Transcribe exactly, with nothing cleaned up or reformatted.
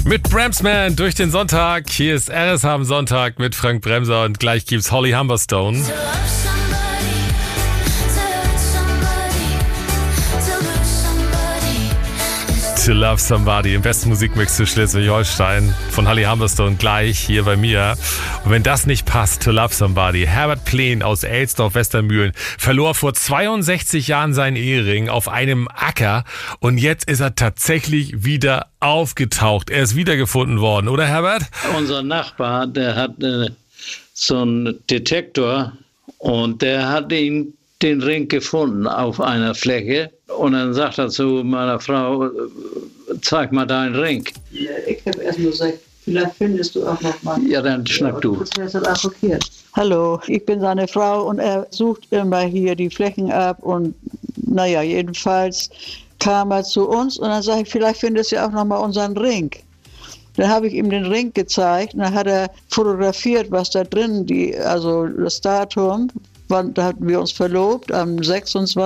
Mit Bremsman durch den Sonntag. Hier ist R S H am Sonntag mit Frank Bremser und gleich gibt's Holly Humberstone. To Love Somebody, im besten Musikmix zu Schleswig-Holstein von Holly Humberstone gleich hier bei mir. Und wenn das nicht passt, To Love Somebody. Herbert Plen aus Elsdorf-Westermühlen verlor vor zweiundsechzig Jahren seinen Ehering auf einem Acker und jetzt ist er tatsächlich wieder aufgetaucht. Er ist wiedergefunden worden, oder Herbert? Unser Nachbar, der hat äh, so einen Detektor und der hat ihn den Ring gefunden auf einer Fläche und dann sagt er zu meiner Frau, zeig mal deinen Ring. Ja, ich habe erst nur gesagt, vielleicht findest du auch noch mal. Ja, dann schnapp du. Das wäre auch okay. Hallo, ich bin seine Frau und er sucht immer hier die Flächen ab und naja, jedenfalls kam er zu uns und dann sage ich, vielleicht findest du auch noch mal unseren Ring. Dann habe ich ihm den Ring gezeigt und dann hat er fotografiert, was da drin, die, also das Datum, wann, da hatten wir uns verlobt, am sechsundzwanzigsten